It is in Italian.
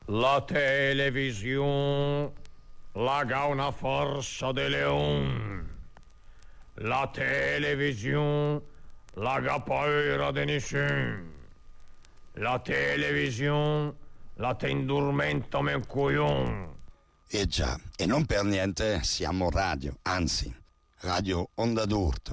La televisione ha una forza di leone. La televisione ha paura di nessuno. La televisione la te indormenta me coglione. E già, e non per niente siamo radio, anzi, Radio Onda d'Urto.